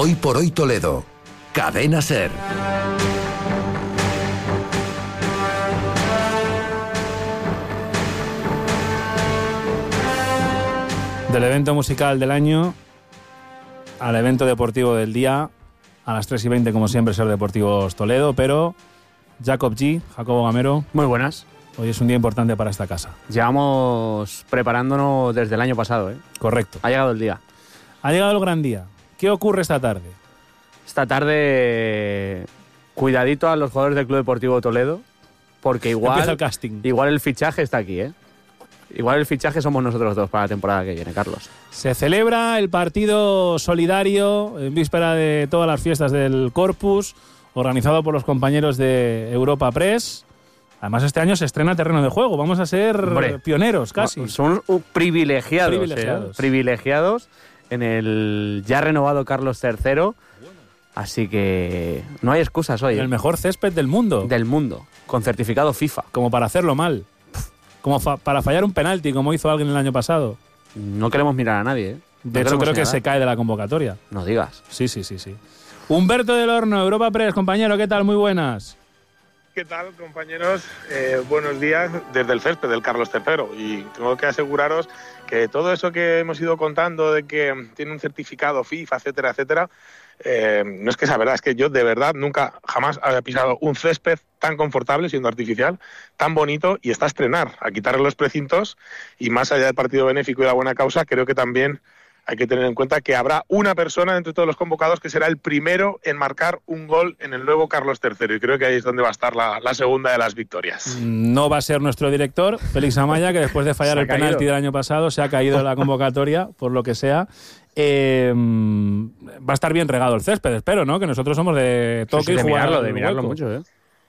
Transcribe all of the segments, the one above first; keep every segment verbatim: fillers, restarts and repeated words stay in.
Hoy por hoy Toledo. Cadena SER. Del evento musical del año al evento deportivo del día, a las tres y veinte, como siempre, Ser Deportivos Toledo, pero Jacob G, Jacobo Gamero. Muy buenas. Hoy es un día importante para esta casa. Llevamos preparándonos desde el año pasado, ¿eh? Correcto. Ha llegado el día. Ha llegado el gran día. ¿Qué ocurre esta tarde? Esta tarde, cuidadito a los jugadores del Club Deportivo Toledo, porque igual, Empieza el casting. igual el fichaje está aquí, ¿eh? Igual el fichaje somos nosotros dos para la temporada que viene, Carlos. Se celebra el partido solidario en víspera de todas las fiestas del Corpus, organizado por los compañeros de Europa Press. Además, este año se estrena terreno de juego. Vamos a ser Hombre, pioneros, casi. Son uh, privilegiados, privilegiados. ¿eh? Privilegiados en el ya renovado Carlos tercero. Así que no hay excusas hoy. El mejor césped del mundo. Del mundo, con certificado FIFA. Como para hacerlo mal. Como fa- para fallar un penalti, como hizo alguien el año pasado. No queremos mirar a nadie, ¿eh? No De hecho, creo queremos que señalar. se cae de la convocatoria. No digas. Sí, sí, sí, sí. Humberto del Horno, Europa Press, compañero, ¿qué tal? Muy buenas. ¿Qué tal, compañeros? Eh, buenos días desde el césped del Carlos tercero. Y tengo que aseguraros que todo eso que hemos ido contando de que tiene un certificado FIFA, etcétera, etcétera, eh, no es que sea verdad, es que yo de verdad nunca, jamás había pisado un césped tan confortable, siendo artificial, tan bonito, y está a estrenar, a quitarle los precintos, y más allá del partido benéfico y la buena causa, creo que también hay que tener en cuenta que habrá una persona entre todos los convocados que será el primero en marcar un gol en el nuevo Carlos tercero, y creo que ahí es donde va a estar la, la segunda de las victorias. No va a ser nuestro director, Félix Amaya, que después de fallar el penalti del año pasado se ha caído de la convocatoria, por lo que sea. Eh, va a estar bien regado el césped, espero, ¿no? Que nosotros somos de toque Sí, sí, y de jugar mirarlo, al de mirarlo hueco. mucho, ¿eh?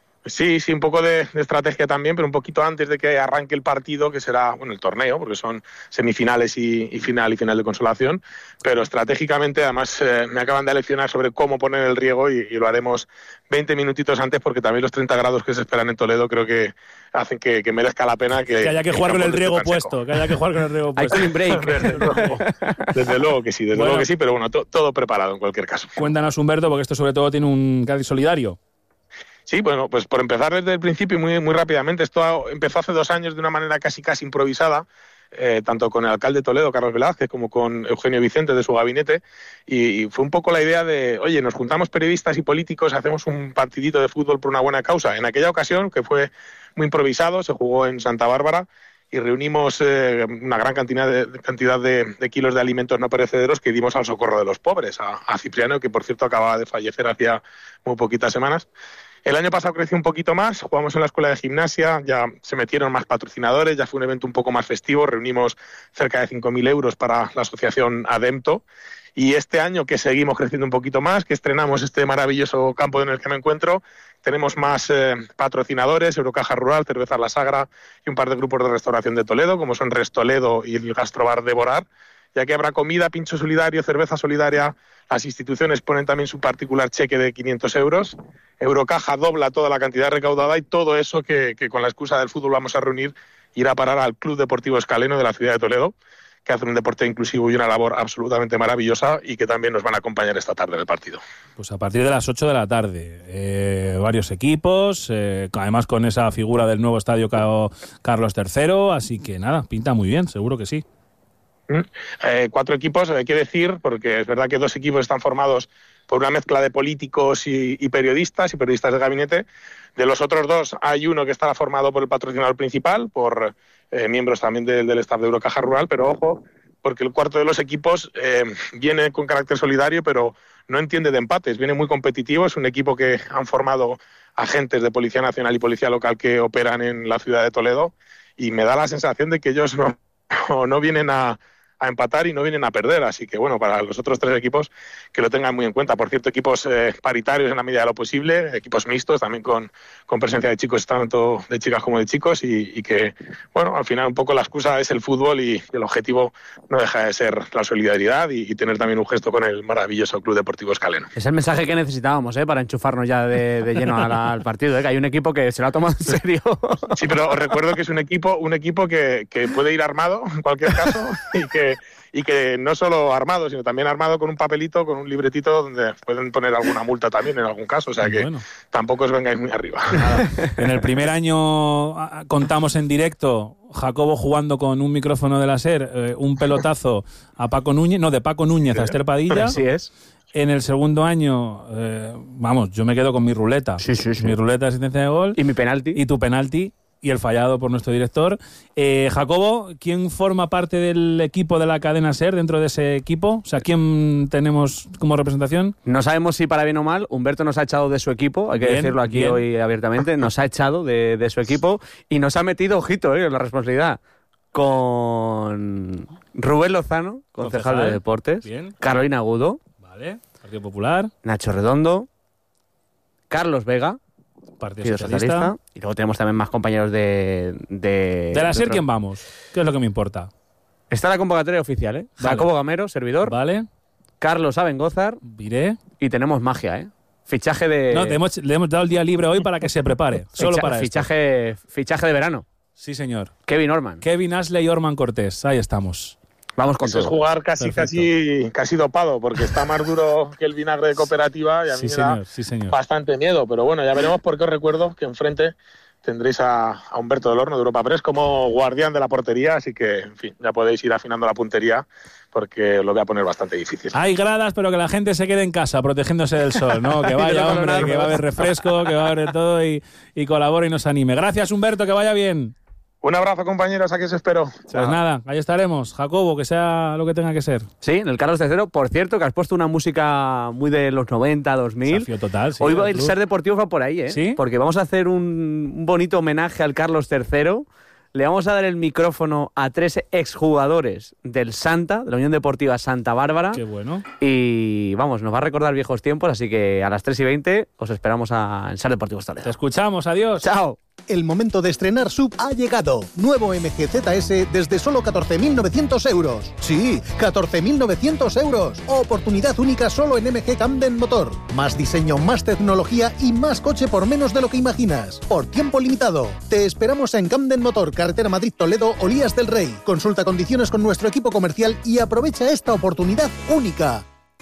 Sí, sí, un poco de, de estrategia también, pero un poquito antes de que arranque el partido, que será, bueno, el torneo, porque son semifinales y, y final y final de consolación, pero estratégicamente, además, eh, me acaban de leccionar sobre cómo poner el riego y, y lo haremos veinte minutitos antes, porque también los treinta grados que se esperan en Toledo creo que hacen que, que merezca la pena que... Que haya que jugar con el riego tan puesto, seco. que haya que jugar con el riego Hay puesto. cooling break. Desde luego, desde luego que sí, desde Bueno. luego que sí, pero bueno, to- todo preparado en cualquier caso. Cuéntanos, Humberto, porque esto sobre todo tiene un Cádiz solidario. Sí, bueno, pues por empezar desde el principio y muy, muy rápidamente, esto empezó hace dos años de una manera casi casi improvisada, eh, tanto con el alcalde de Toledo, Carlos Velázquez, como con Eugenio Vicente de su gabinete, y, y fue un poco la idea de, oye, nos juntamos periodistas y políticos, hacemos un partidito de fútbol por una buena causa. En aquella ocasión, que fue muy improvisado, se jugó en Santa Bárbara, y reunimos eh, una gran cantidad, de, cantidad de, de kilos de alimentos no perecederos que dimos al socorro de los pobres, a, a Cipriano, que por cierto acababa de fallecer hacía muy poquitas semanas. El año pasado creció un poquito más, jugamos en la escuela de gimnasia, ya se metieron más patrocinadores, ya fue un evento un poco más festivo, reunimos cerca de cinco mil euros para la asociación Ademto, y este año que seguimos creciendo un poquito más, que estrenamos este maravilloso campo en el que me encuentro, tenemos más eh, patrocinadores, Eurocaja Rural, Cervezas La Sagra y un par de grupos de restauración de Toledo, como son Restoledo y el Gastrobar Devorar, ya que habrá comida, pincho solidario, cerveza solidaria. Las instituciones ponen también su particular cheque de quinientos euros. Eurocaja dobla toda la cantidad recaudada y todo eso que, que con la excusa del fútbol vamos a reunir irá a parar al Club Deportivo Escaleno de la ciudad de Toledo, que hace un deporte inclusivo y una labor absolutamente maravillosa y que también nos van a acompañar esta tarde en el partido. Pues a partir de las ocho de la tarde, eh, varios equipos, eh, además con esa figura del nuevo estadio Ca- Carlos tercero, así que nada, pinta muy bien, seguro que sí. Eh, cuatro equipos, hay que decir, porque es verdad que dos equipos están formados por una mezcla de políticos y, y periodistas y periodistas de gabinete. De los otros dos hay uno que estará formado por el patrocinador principal, por eh, miembros también de, del staff de Eurocaja Rural, pero ojo, porque el cuarto de los equipos eh, viene con carácter solidario, pero no entiende de empates, viene muy competitivo. Es un equipo que han formado agentes de Policía Nacional y Policía Local que operan en la ciudad de Toledo, y me da la sensación de que ellos no, no vienen a a empatar y no vienen a perder, así que bueno, para los otros tres equipos que lo tengan muy en cuenta. Por cierto, equipos eh, paritarios en la medida de lo posible, equipos mixtos también con, con presencia de chicos, tanto de chicas como de chicos, y, y que bueno, al final un poco la excusa es el fútbol y el objetivo no deja de ser la solidaridad y, y tener también un gesto con el maravilloso Club Deportivo Escaleno. Es el mensaje que necesitábamos, ¿eh? Para enchufarnos ya de, de lleno al, al partido, ¿eh? Que hay un equipo que se lo ha tomado en serio. Sí, pero os recuerdo que es un equipo, un equipo que, que puede ir armado en cualquier caso y que y que no solo armado, sino también armado con un papelito, con un libretito donde pueden poner alguna multa también en algún caso, o sea que bueno, tampoco os vengáis muy arriba. Nada. En el primer año contamos en directo Jacobo jugando con un micrófono de la SER, eh, un pelotazo a Paco Núñez, no, de Paco Núñez a Esther Padilla. Así es. En el segundo año, eh, vamos, yo me quedo con mi ruleta. Sí, sí, sí. Mi ruleta de asistencia de gol. Y mi penalti. Y tu penalti. Y el fallado por nuestro director. Eh, Jacobo, ¿quién forma parte del equipo de la cadena SER dentro de ese equipo? O sea, ¿quién tenemos como representación? No sabemos si para bien o mal. Humberto nos ha echado de su equipo, hay que bien, decirlo aquí bien. Hoy abiertamente. Nos ha echado de, de su equipo y nos ha metido, ojito, eh, la responsabilidad, con Rubén Lozano, concejal, concejal de Deportes, bien. Carolina Agudo, vale. Partido Popular, Nacho Redondo, Carlos Vega, Partido Socialista. Socialista. Y luego tenemos también más compañeros de... ¿De, de la SER quién vamos? ¿Qué es lo que me importa? Está la convocatoria oficial, ¿eh? Vale. Jacobo Gamero, servidor. Vale. Carlos Abengózar. Viré. Y tenemos magia, ¿eh? Fichaje de... No, le hemos, le hemos dado el día libre hoy para que se prepare. Solo Ficha, para fichaje, esto. Fichaje de verano. Sí, señor. Kevin Orman. Kevin Ashley y Orman Cortés. Ahí estamos. Vamos con Eso todo. Es jugar casi, casi, casi dopado, porque está más duro que el vinagre de Cooperativa y a mí sí, me señor, da sí, señor. bastante miedo. Pero bueno, ya veremos, porque os recuerdo que enfrente tendréis a, a Humberto del Horno de Europa Press como guardián de la portería, así que, en fin, ya podéis ir afinando la puntería porque lo voy a poner bastante difícil. Hay gradas, pero que la gente se quede en casa protegiéndose del sol, ¿no? Que vaya, hombre, que va a haber refresco, que va a haber de todo y, y colabore y nos anime. Gracias, Humberto, que vaya bien. Un abrazo, compañeros, aquí os espero. Pues Chao. Nada, ahí estaremos. Jacobo, que sea lo que tenga que ser. Sí, en el Carlos tercero, por cierto, que has puesto una música muy de los noventa, dos mil. Desafío total, sí. Hoy va el Ser Deportivo va por ahí, ¿eh? ¿Sí? Porque vamos a hacer un, un bonito homenaje al Carlos tercero. Le vamos a dar el micrófono a tres exjugadores del Santa, de la Unión Deportiva Santa Bárbara. Qué bueno. Y vamos, nos va a recordar viejos tiempos, así que a las tres y veinte os esperamos a, en Ser Deportivo Toledo. Te escuchamos, adiós. Chao. El momento de estrenar S U V ha llegado. Nuevo M G Z S desde solo catorce mil novecientos euros. Sí, catorce mil novecientos euros. Oportunidad única solo en M G Camden Motor. Más diseño, más tecnología y más coche por menos de lo que imaginas. Por tiempo limitado. Te esperamos en Camden Motor, carretera Madrid-Toledo, Olías del Rey. Consulta condiciones con nuestro equipo comercial y aprovecha esta oportunidad única.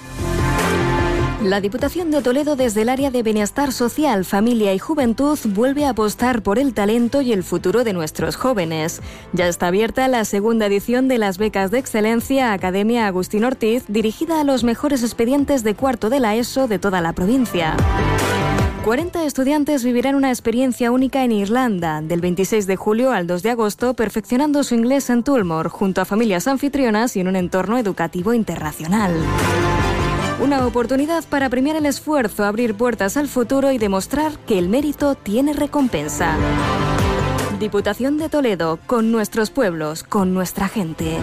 La Diputación de Toledo, desde el área de Bienestar Social, Familia y Juventud, vuelve a apostar por el talento y el futuro de nuestros jóvenes. Ya está abierta la segunda edición de las becas de excelencia Academia Agustín Ortiz, dirigida a los mejores expedientes de cuarto de la ESO de toda la provincia. cuarenta estudiantes vivirán una experiencia única en Irlanda, del veintiséis de julio al dos de agosto, perfeccionando su inglés en Tullamore, junto a familias anfitrionas y en un entorno educativo internacional. Una oportunidad para premiar el esfuerzo, abrir puertas al futuro y demostrar que el mérito tiene recompensa. Diputación de Toledo, con nuestros pueblos, con nuestra gente.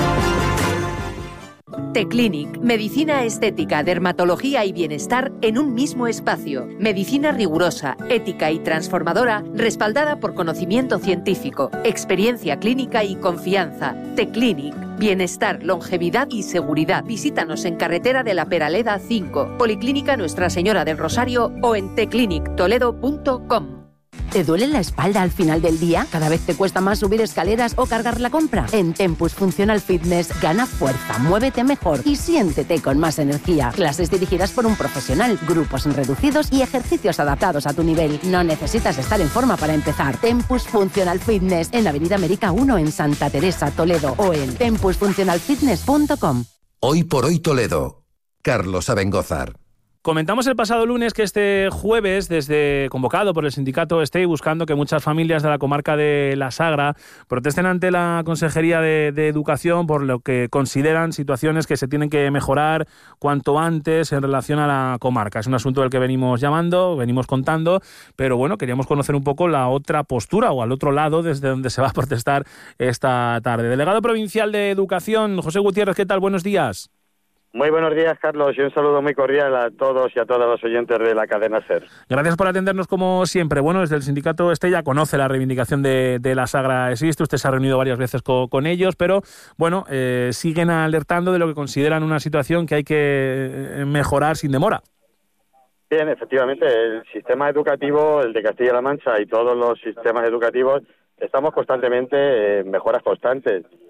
T-Clinic, medicina estética, dermatología y bienestar en un mismo espacio. Medicina rigurosa, ética y transformadora, respaldada por conocimiento científico, experiencia clínica y confianza. T-Clinic, bienestar, longevidad y seguridad. Visítanos en Carretera de la Peraleda cinco, Policlínica Nuestra Señora del Rosario o en t clinic toledo punto com. ¿Te duele la espalda al final del día? ¿Cada vez te cuesta más subir escaleras o cargar la compra? En Tempus Functional Fitness gana fuerza, muévete mejor y siéntete con más energía. Clases dirigidas por un profesional, grupos reducidos y ejercicios adaptados a tu nivel. No necesitas estar en forma para empezar. Tempus Functional Fitness en Avenida América uno en Santa Teresa, Toledo o en tempus funcional fitness punto com. Hoy por hoy Toledo. Carlos Abengózar. Comentamos el pasado lunes que este jueves, desde convocado por el sindicato Stay, buscando que muchas familias de la comarca de La Sagra protesten ante la Consejería de, de Educación por lo que consideran situaciones que se tienen que mejorar cuanto antes en relación a la comarca. Es un asunto del que venimos llamando, venimos contando, pero bueno, queríamos conocer un poco la otra postura o al otro lado desde donde se va a protestar esta tarde. Delegado Provincial de Educación, José Gutiérrez, ¿qué tal? Buenos días. Muy buenos días, Carlos, y un saludo muy cordial a todos y a todas los oyentes de la cadena SER. Gracias por atendernos como siempre. Bueno, desde el sindicato este ya conoce la reivindicación de, de La Sagra Existe, usted se ha reunido varias veces con, con ellos, pero bueno, eh, siguen alertando de lo que consideran una situación que hay que mejorar sin demora. Bien, efectivamente, el sistema educativo, el de Castilla-La Mancha y todos los sistemas educativos, estamos constantemente en mejoras constantes.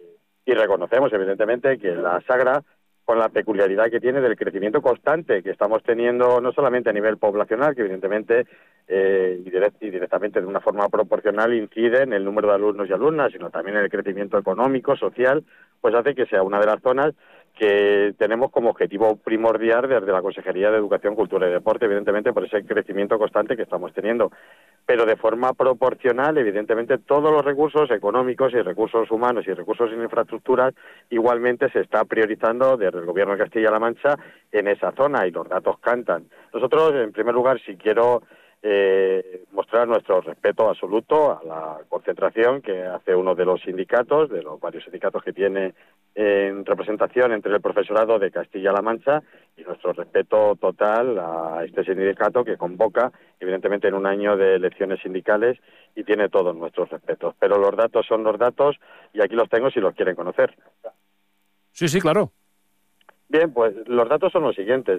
Y reconocemos, evidentemente, que la Sagra, con la peculiaridad que tiene del crecimiento constante que estamos teniendo, no solamente a nivel poblacional, que evidentemente eh, y, direct, y directamente de una forma proporcional incide en el número de alumnos y alumnas, sino también en el crecimiento económico, social, pues hace que sea una de las zonas que tenemos como objetivo primordial desde la Consejería de Educación, Cultura y Deporte, evidentemente por ese crecimiento constante que estamos teniendo. Pero de forma proporcional, evidentemente, todos los recursos económicos y recursos humanos y recursos en infraestructuras igualmente se está priorizando desde el Gobierno de Castilla-La Mancha en esa zona, y los datos cantan. Nosotros, en primer lugar, si quiero eh, mostrar nuestro respeto absoluto a la concentración que hace uno de los sindicatos, de los varios sindicatos que tiene en representación entre el profesorado de Castilla-La Mancha, y nuestro respeto total a este sindicato que convoca, evidentemente, en un año de elecciones sindicales, y tiene todos nuestros respetos. Pero los datos son los datos, y aquí los tengo si los quieren conocer. Sí, sí, claro. Bien, pues los datos son los siguientes.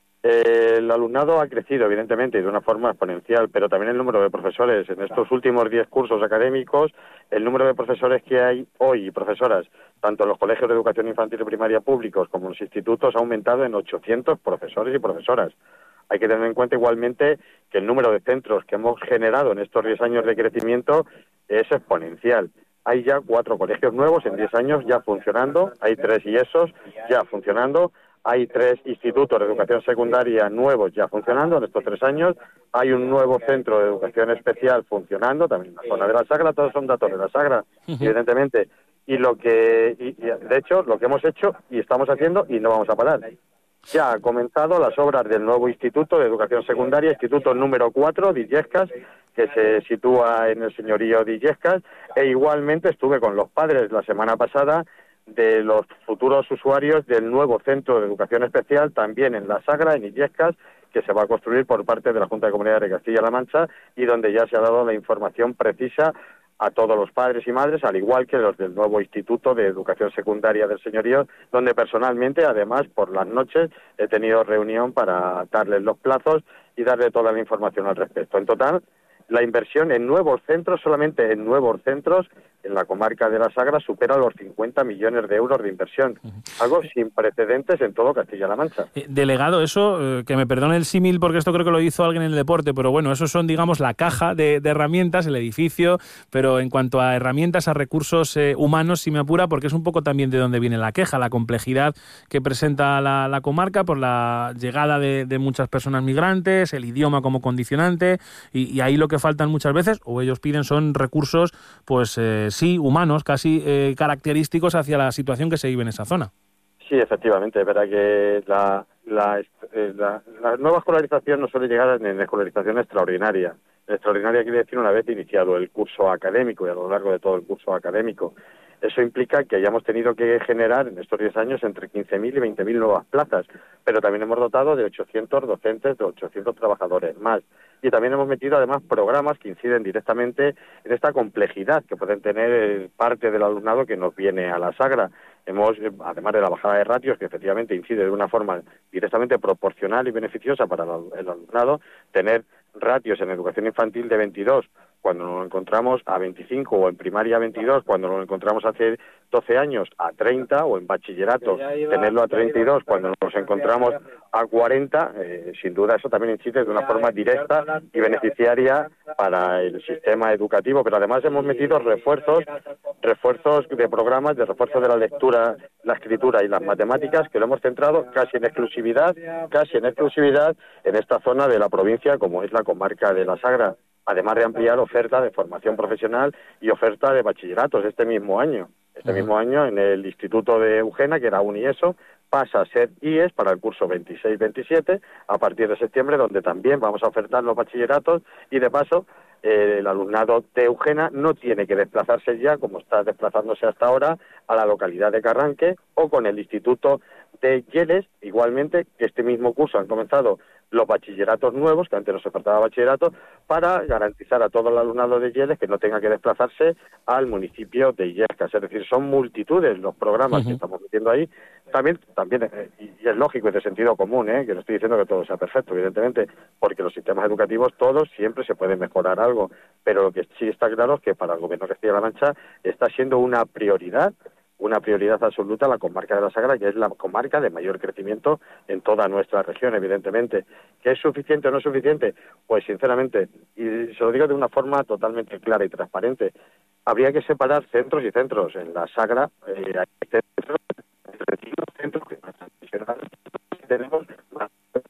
Eh, el alumnado ha crecido, evidentemente, y de una forma exponencial, pero también el número de profesores. En estos últimos diez cursos académicos, el número de profesores que hay hoy, y profesoras, tanto en los colegios de educación infantil y primaria públicos como en los institutos, ha aumentado en ochocientos profesores y profesoras. Hay que tener en cuenta igualmente que el número de centros que hemos generado en estos diez años de crecimiento es exponencial. Hay ya cuatro colegios nuevos en diez años ya funcionando, hay tres I E S Os ya funcionando, hay tres institutos de educación secundaria nuevos ya funcionando en estos tres años, hay un nuevo centro de educación especial funcionando, también en la zona de la Sagra, todos son datos de la Sagra, uh-huh. evidentemente, y lo que, y, y de hecho, lo que hemos hecho y estamos haciendo, y no vamos a parar. Ya ha comenzado las obras del nuevo Instituto de Educación Secundaria, Instituto número cuatro de Illescas, que se sitúa en el señorío de Illescas, e igualmente estuve con los padres la semana pasada de los futuros usuarios del nuevo Centro de Educación Especial, también en la Sagra, en Illescas, que se va a construir por parte de la Junta de Comunidades de Castilla-La Mancha, y donde ya se ha dado la información precisa a todos los padres y madres, al igual que los del nuevo Instituto de Educación Secundaria del Señorío, donde personalmente, además, por las noches, he tenido reunión para darles los plazos y darle toda la información al respecto. En total, la inversión en nuevos centros, solamente en nuevos centros, en la comarca de la Sagra, supera los cincuenta millones de euros de inversión. Algo sin precedentes en todo Castilla-La Mancha. Eh, delegado, eso, eh, que me perdone el símil, porque esto creo que lo hizo alguien en el deporte, pero bueno, eso son, digamos, la caja de, de herramientas, el edificio, pero en cuanto a herramientas, a recursos eh, humanos, si me apura, porque es un poco también de donde viene la queja, la complejidad que presenta la, la comarca por la llegada de, de muchas personas migrantes, el idioma como condicionante, y, y ahí lo que faltan muchas veces, o ellos piden, son recursos, pues eh, sí, humanos, casi eh, característicos hacia la situación que se vive en esa zona. Sí, efectivamente, es verdad que la, la, eh, la, la nueva escolarización no suele llegar en escolarización extraordinaria. Extraordinaria quiere decir una vez iniciado el curso académico y a lo largo de todo el curso académico. Eso implica que hayamos tenido que generar en estos diez años entre quince mil y veinte mil nuevas plazas, pero también hemos dotado de ochocientos docentes, de ochocientos trabajadores más. Y también hemos metido además programas que inciden directamente en esta complejidad que pueden tener parte del alumnado que nos viene a la Sagra. Hemos, además de la bajada de ratios, que efectivamente incide de una forma directamente proporcional y beneficiosa para el alumnado, tener ratios en educación infantil de veintidós, cuando nos encontramos a veinticinco, o en primaria a veintidós, cuando nos encontramos hace doce años a treinta, o en bachillerato tenerlo a treinta y dos, cuando nos encontramos a cuarenta, eh, sin duda eso también incide de una forma directa y beneficiaria para el sistema educativo, pero además hemos metido refuerzos, refuerzos de programas, de refuerzo de la lectura, la escritura y las matemáticas, que lo hemos centrado casi en exclusividad, casi en exclusividad en esta zona de la provincia, como es la comarca de la Sagra, además de ampliar oferta de formación profesional y oferta de bachilleratos este mismo año. Este uh-huh. mismo año en el Instituto de Eugena, que era un I E S O, pasa a ser I E S para el curso veintiséis veintisiete a partir de septiembre, donde también vamos a ofertar los bachilleratos, y de paso eh, el alumnado de Eugena no tiene que desplazarse ya, como está desplazándose hasta ahora, a la localidad de Carranque, o con el Instituto de Lleles, igualmente, que este mismo curso han comenzado los bachilleratos nuevos, que antes no se ofertaba bachillerato, para garantizar a todo el alumnado de Lleles que no tenga que desplazarse al municipio de Illescas. Es decir, son multitudes los programas uh-huh. que estamos metiendo ahí. También, también eh, y es lógico y de sentido común, ¿eh? que no estoy diciendo que todo sea perfecto, evidentemente, porque los sistemas educativos todos siempre se puede mejorar algo, pero lo que sí está claro es que para el Gobierno de Castilla-La Mancha está siendo una prioridad una prioridad absoluta la comarca de la Sagra, que es la comarca de mayor crecimiento en toda nuestra región, evidentemente. ¿Que es suficiente o no es suficiente? Pues sinceramente, y se lo digo de una forma totalmente clara y transparente, habría que separar centros y centros. En la Sagra eh, hay centros, centros que más tradicionales, tenemos más.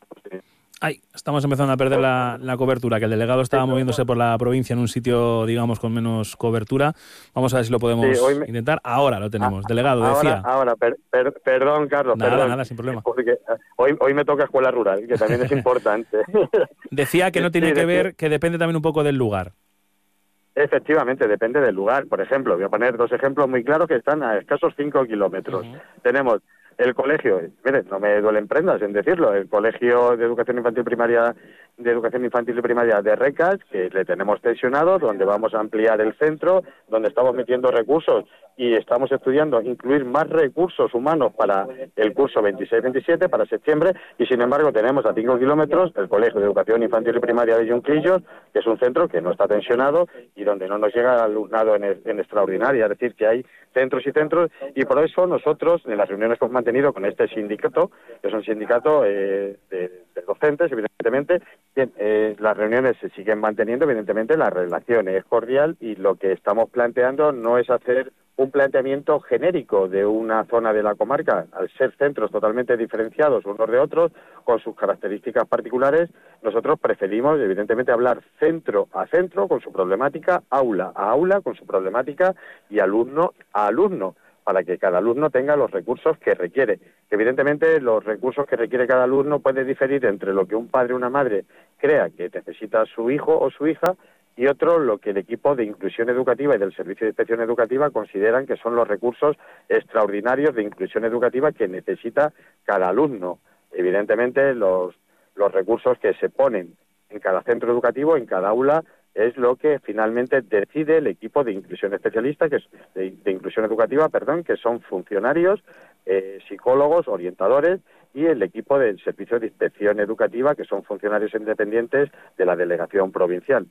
Ay, estamos empezando a perder la, la cobertura, que el delegado estaba moviéndose por la provincia en un sitio, digamos, con menos cobertura. Vamos a ver si lo podemos sí, me... intentar. Ahora lo tenemos. Delegado, ahora, decía. Ahora, per, per, perdón, Carlos. Nada, perdón, nada, sin problema. Porque hoy, hoy me toca escuela rural, que también es importante. Decía que no tiene sí, que ver, decir... que depende también un poco del lugar. Efectivamente, depende del lugar. Por ejemplo, voy a poner dos ejemplos muy claros que están a escasos cinco kilómetros. Uh-huh. Tenemos el colegio, miren, no me duelen prendas en decirlo, el Colegio de Educación Infantil Primaria de Educación Infantil y Primaria de Recas, que le tenemos tensionado, donde vamos a ampliar el centro, donde estamos metiendo recursos y estamos estudiando incluir más recursos humanos para el curso veintiséis veintisiete, para septiembre, y sin embargo tenemos a cinco kilómetros el Colegio de Educación Infantil y Primaria de Junquillos, que es un centro que no está tensionado y donde no nos llega alumnado en, en extraordinaria, es decir, que hay centros y centros, y por eso nosotros, en las reuniones que hemos mantenido con este sindicato, que es un sindicato eh, de, de docentes, evidentemente, bien, eh, las reuniones se siguen manteniendo, evidentemente la relación es cordial y lo que estamos planteando no es hacer un planteamiento genérico de una zona de la comarca, al ser centros totalmente diferenciados unos de otros, con sus características particulares. Nosotros preferimos, evidentemente, hablar centro a centro, con su problemática, aula a aula, con su problemática, y alumno a alumno, para que cada alumno tenga los recursos que requiere. Evidentemente, los recursos que requiere cada alumno puede diferir entre lo que un padre o una madre crea que necesita su hijo o su hija, y otro lo que el equipo de inclusión educativa y del Servicio de Inspección Educativa consideran que son los recursos extraordinarios de inclusión educativa que necesita cada alumno. Evidentemente, los, los recursos que se ponen en cada centro educativo, en cada aula, es lo que finalmente decide el equipo de inclusión especialista, que es de, de inclusión educativa, perdón, que son funcionarios, eh, psicólogos, orientadores, y el equipo del Servicio de Inspección Educativa, que son funcionarios independientes de la delegación provincial.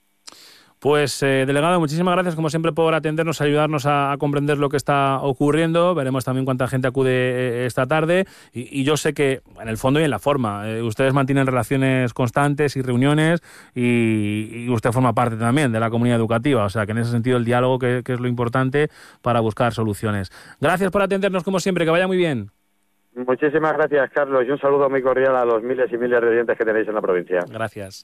Pues, eh, delegado, muchísimas gracias, como siempre, por atendernos, ayudarnos a, a comprender lo que está ocurriendo. Veremos también cuánta gente acude eh, esta tarde. Y, y yo sé que, en el fondo y en la forma, eh, ustedes mantienen relaciones constantes y reuniones, y, y usted forma parte también de la comunidad educativa. O sea, que en ese sentido el diálogo, que, que es lo importante para buscar soluciones. Gracias por atendernos, como siempre. Que vaya muy bien. Muchísimas gracias, Carlos, y un saludo muy cordial a los miles y miles de oyentes que tenéis en la provincia. Gracias.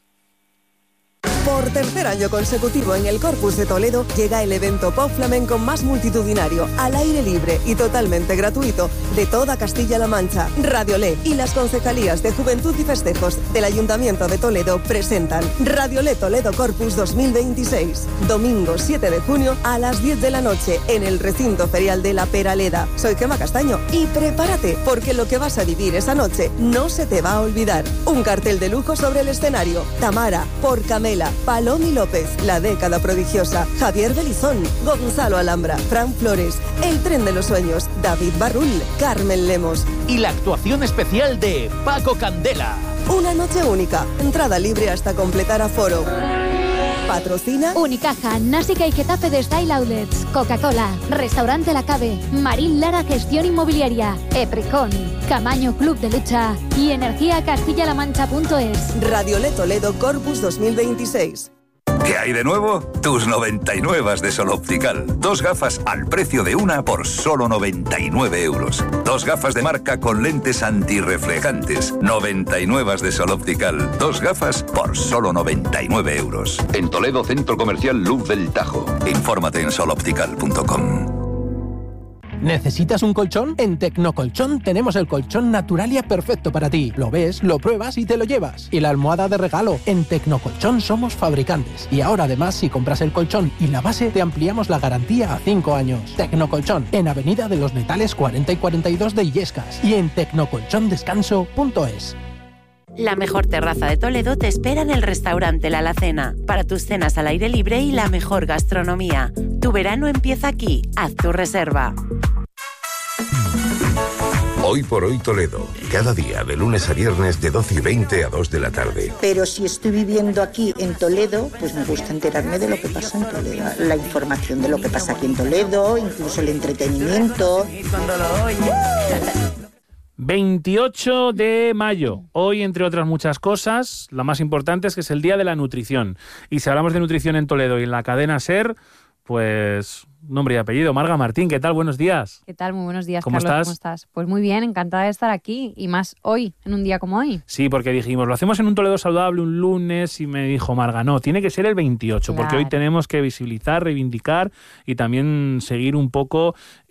Por tercer año consecutivo en el Corpus de Toledo llega el evento pop flamenco más multitudinario, al aire libre y totalmente gratuito de toda Castilla-La Mancha. Radiolé y las concejalías de Juventud y Festejos del Ayuntamiento de Toledo presentan Radiolé Toledo Corpus dos mil veintiséis. Domingo siete de junio a las diez de la noche en el recinto ferial de La Peraleda. Soy Gemma Castaño y prepárate porque lo que vas a vivir esa noche no se te va a olvidar. Un cartel de lujo sobre el escenario. Tamara, por Camela, Palomi López, La Década Prodigiosa, Javier Belizón, Gonzalo Alhambra, Fran Flores, El Tren de los Sueños, David Barrul, Carmen Lemos. Y la actuación especial de Paco Candela. Una noche única, entrada libre hasta completar aforo. Patrocina Unicaja, Násica y Getafe de Style Outlets, Coca-Cola, Restaurante La Cabe, Marín Lara Gestión Inmobiliaria, Eprecon, Camaño Club de Lucha y Energía Castilla La Mancha punto es. Radiolé Toledo Corpus dos mil veintiséis. ¿Qué hay de nuevo? Tus noventa y nueve de Sol Optical. Dos gafas al precio de una por solo noventa y nueve euros. Dos gafas de marca con lentes antirreflejantes. noventa y nueve de Sol Optical. Dos gafas por solo noventa y nueve euros. En Toledo, Centro Comercial Luz del Tajo. Infórmate en sol optical punto com. ¿Necesitas un colchón? En Tecnocolchón tenemos el colchón Naturalia perfecto para ti. Lo ves, lo pruebas y te lo llevas. Y la almohada de regalo. En Tecnocolchón somos fabricantes. Y ahora además, si compras el colchón y la base, te ampliamos la garantía a cinco años. Tecnocolchón, en Avenida de los Netales cuarenta y cuarenta y dos de Illescas. Y en tecnocolchón descanso punto es. La mejor terraza de Toledo te espera en el restaurante La Alacena, para tus cenas al aire libre y la mejor gastronomía. Tu verano empieza aquí. Haz tu reserva. Hoy por hoy Toledo. Cada día, de lunes a viernes, de doce y veinte a dos de la tarde. Pero si estoy viviendo aquí en Toledo, pues me gusta enterarme de lo que pasa en Toledo. La información de lo que pasa aquí en Toledo, incluso el entretenimiento. veintiocho de mayo. Hoy, entre otras muchas cosas, la más importante es que es el Día de la Nutrición. Y si hablamos de nutrición en Toledo y en la cadena SER, pues nombre y apellido. Marga Martín, ¿qué tal? Buenos días. ¿Qué tal? Muy buenos días, ¿Cómo Carlos. estás? ¿Cómo estás? Pues muy bien, encantada de estar aquí y más hoy, en un día como hoy. Sí, porque dijimos, lo hacemos en un Toledo saludable un lunes y me dijo Marga, no, tiene que ser el veintiocho, claro, porque hoy tenemos que visibilizar, reivindicar y también seguir un poco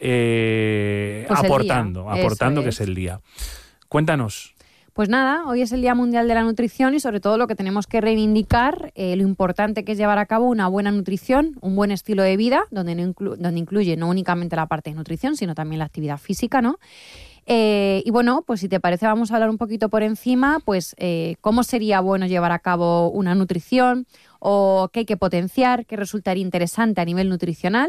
eh, pues aportando, aportando que es. es el día. Cuéntanos. Pues nada, hoy es el Día Mundial de la Nutrición y sobre todo lo que tenemos que reivindicar, eh, lo importante que es llevar a cabo una buena nutrición, un buen estilo de vida, donde, no inclu- donde incluye no únicamente la parte de nutrición, sino también la actividad física, ¿no? Eh, y bueno, pues si te parece vamos a hablar un poquito por encima, pues eh, cómo sería bueno llevar a cabo una nutrición o qué hay que potenciar, qué resultaría interesante a nivel nutricional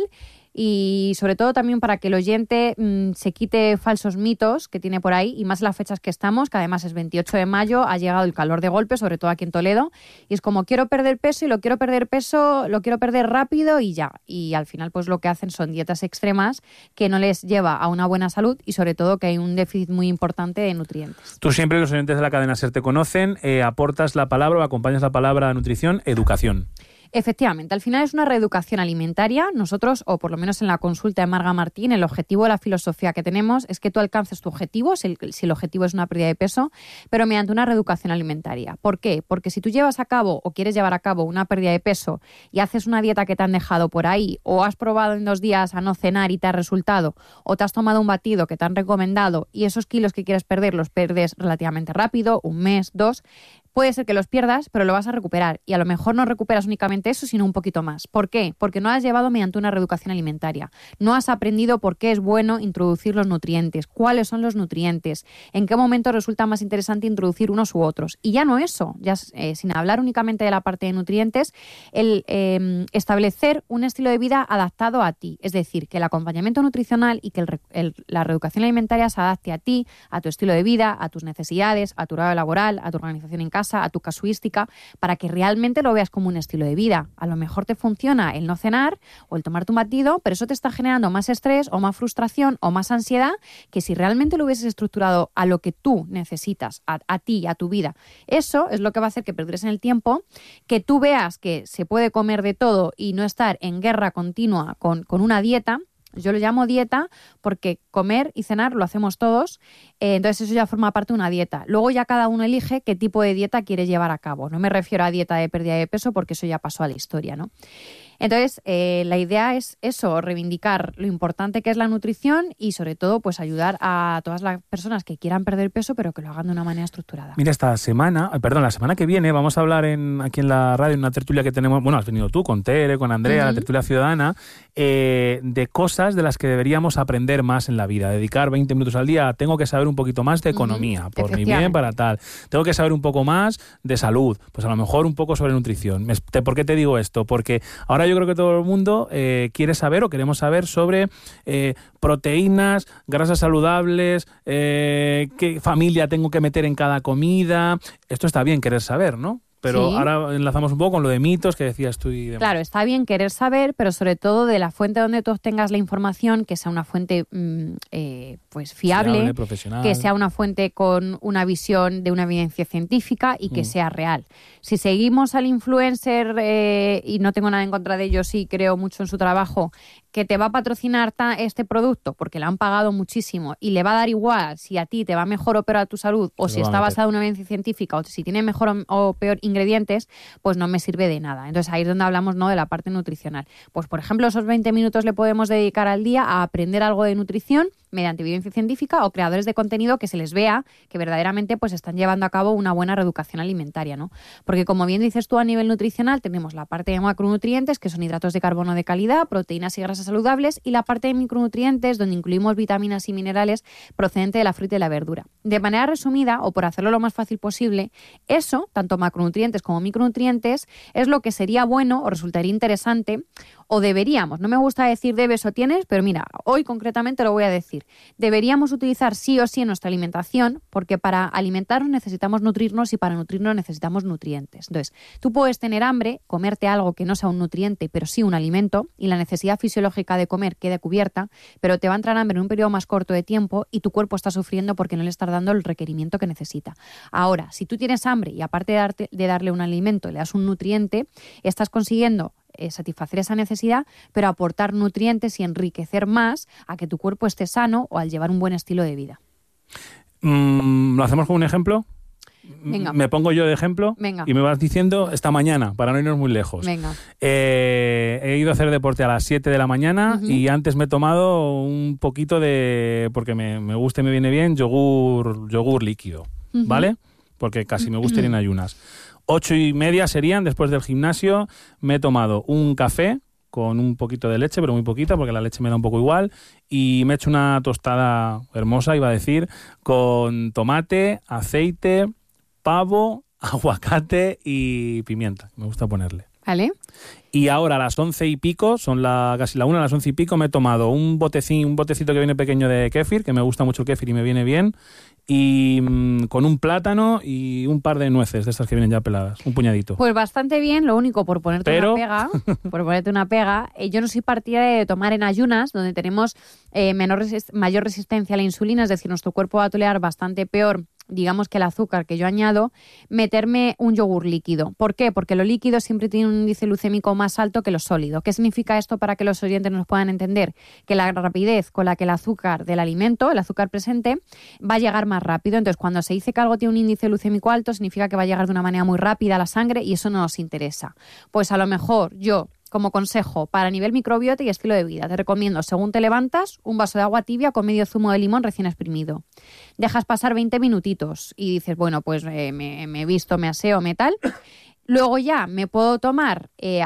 y sobre todo también para que el oyente mmm, se quite falsos mitos que tiene por ahí y más en las fechas que estamos, que además es veintiocho de mayo, ha llegado el calor de golpe, sobre todo aquí en Toledo, y es como quiero perder peso y lo quiero perder peso, lo quiero perder rápido y ya. Y al final pues lo que hacen son dietas extremas que no les lleva a una buena salud y sobre todo que hay un déficit muy importante de nutrientes. Tú siempre, los oyentes de la cadena SER te conocen, eh, aportas la palabra o acompañas la palabra nutrición, educación. Efectivamente, al final es una reeducación alimentaria. Nosotros, o por lo menos en la consulta de Marga Martín, el objetivo de la filosofía que tenemos es que tú alcances tu objetivo, si el, si el objetivo es una pérdida de peso, pero mediante una reeducación alimentaria. ¿Por qué? Porque si tú llevas a cabo o quieres llevar a cabo una pérdida de peso y haces una dieta que te han dejado por ahí, o has probado en dos días a no cenar y te ha resultado, o te has tomado un batido que te han recomendado y esos kilos que quieres perder los pierdes relativamente rápido, un mes, dos, puede ser que los pierdas, pero lo vas a recuperar. Y a lo mejor no recuperas únicamente eso, sino un poquito más. ¿Por qué? Porque no has llevado mediante una reeducación alimentaria. No has aprendido por qué es bueno introducir los nutrientes, cuáles son los nutrientes, en qué momento resulta más interesante introducir unos u otros. Y ya no eso, ya eh, sin hablar únicamente de la parte de nutrientes, el eh, establecer un estilo de vida adaptado a ti. Es decir, que el acompañamiento nutricional y que el, el, la reeducación alimentaria se adapte a ti, a tu estilo de vida, a tus necesidades, a tu horario laboral, a tu organización en casa, a tu casuística, para que realmente lo veas como un estilo de vida. A lo mejor te funciona el no cenar o el tomar tu batido, pero eso te está generando más estrés o más frustración o más ansiedad que si realmente lo hubieses estructurado a lo que tú necesitas, a, a ti, a tu vida. Eso es lo que va a hacer que perdures en el tiempo, que tú veas que se puede comer de todo y no estar en guerra continua con, con una dieta. Yo lo llamo dieta porque comer y cenar lo hacemos todos, eh, entonces eso ya forma parte de una dieta. Luego ya cada uno elige qué tipo de dieta quiere llevar a cabo. No me refiero a dieta de pérdida de peso porque eso ya pasó a la historia, ¿no? Entonces, eh, la idea es eso, reivindicar lo importante que es la nutrición y sobre todo pues ayudar a todas las personas que quieran perder peso pero que lo hagan de una manera estructurada. Mira, esta semana, perdón, la semana que viene vamos a hablar en, aquí en la radio, en una tertulia que tenemos, bueno, has venido tú con Tere, con Andrea, uh-huh. la tertulia ciudadana, eh, de cosas de las que deberíamos aprender más en la vida, dedicar veinte minutos al día. Tengo que saber un poquito más de economía, uh-huh. por mi bien, para tal. Tengo que saber un poco más de salud, pues a lo mejor un poco sobre nutrición. ¿Por qué te digo esto? Porque ahora yo creo que todo el mundo eh, quiere saber o queremos saber sobre eh, proteínas, grasas saludables, eh, qué familia tengo que meter en cada comida. Esto está bien querer saber, ¿no? Pero sí. Ahora enlazamos un poco con lo de mitos que decías tú y demás. Claro, está bien querer saber, pero sobre todo de la fuente donde tú obtengas la información, que sea una fuente mmm, eh, pues fiable, fiable, profesional, que sea una fuente con una visión de una evidencia científica y que mm. sea real. Si seguimos al influencer, eh, y no tengo nada en contra de ellos, sí creo mucho en su trabajo, que te va a patrocinar ta, este producto porque le han pagado muchísimo y le va a dar igual si a ti te va mejor o peor a tu salud o si está basado en una evidencia científica o si tiene mejor o, o peor ingredientes, pues no me sirve de nada. Entonces ahí es donde hablamos, ¿no?, de la parte nutricional. Pues por ejemplo, esos veinte minutos le podemos dedicar al día a aprender algo de nutrición mediante evidencia científica o creadores de contenido que se les vea que verdaderamente pues están llevando a cabo una buena reeducación alimentaria, ¿no? Porque como bien dices tú, a nivel nutricional tenemos la parte de macronutrientes, que son hidratos de carbono de calidad, proteínas y grasas saludables, y la parte de micronutrientes, donde incluimos vitaminas y minerales procedentes de la fruta y la verdura. De manera resumida, o por hacerlo lo más fácil posible, eso, tanto macronutrientes como micronutrientes, es lo que sería bueno o resultaría interesante o deberíamos, no me gusta decir debes o tienes, pero mira, hoy concretamente lo voy a decir, deberíamos utilizar sí o sí en nuestra alimentación, porque para alimentarnos necesitamos nutrirnos y para nutrirnos necesitamos nutrientes. Entonces, tú puedes tener hambre, comerte algo que no sea un nutriente, pero sí un alimento, y la necesidad fisiológica de comer quede cubierta, pero te va a entrar hambre en un periodo más corto de tiempo y tu cuerpo está sufriendo porque no le estás dando el requerimiento que necesita. Ahora, si tú tienes hambre y aparte de, darte, de darle un alimento le das un nutriente, estás consiguiendo eh, satisfacer esa necesidad, pero aportar nutrientes y enriquecer más a que tu cuerpo esté sano o al llevar un buen estilo de vida. Mm, ¿Lo hacemos con un ejemplo? Venga. Me pongo yo de ejemplo. Venga. Y me vas diciendo esta mañana, para no irnos muy lejos. Venga. Eh, he ido a hacer deporte a las siete de la mañana uh-huh. y antes me he tomado un poquito de, porque me, me gusta y me viene bien, yogur, yogur líquido, uh-huh. ¿vale? Porque casi me gusta ir en ayunas. Ocho y media serían, después del gimnasio, me he tomado un café con un poquito de leche, pero muy poquita, porque la leche me da un poco igual, y me he hecho una tostada hermosa, iba a decir, con tomate, aceite, pavo, aguacate y pimienta. Me gusta ponerle. ¿Vale? Y ahora a las once y pico, son la, casi la una, a las once y pico, me he tomado un botecín, un botecito que viene pequeño de kéfir, que me gusta mucho el kéfir y me viene bien, y mmm, con un plátano y un par de nueces de estas que vienen ya peladas, un puñadito. Pues bastante bien, lo único por ponerte Pero... una pega, por ponerte una pega, eh, yo no soy partidaria de tomar en ayunas, donde tenemos eh, menor resist- mayor resistencia a la insulina, es decir, nuestro cuerpo va a tolerar bastante peor, digamos, que el azúcar que yo añado, meterme un yogur líquido. ¿Por qué? Porque lo líquido siempre tiene un índice glucémico más alto que lo sólido. ¿Qué significa esto para que los oyentes nos puedan entender? Que la rapidez con la que el azúcar del alimento, el azúcar presente, va a llegar más rápido. Entonces, cuando se dice que algo tiene un índice glucémico alto, significa que va a llegar de una manera muy rápida a la sangre y eso no nos interesa. Pues a lo mejor yo, como consejo para nivel microbiota y estilo de vida, te recomiendo, según te levantas, un vaso de agua tibia con medio zumo de limón recién exprimido. Dejas pasar veinte minutitos y dices, bueno, pues eh, me, me he visto, me aseo, me tal. Luego ya me puedo tomar... Eh,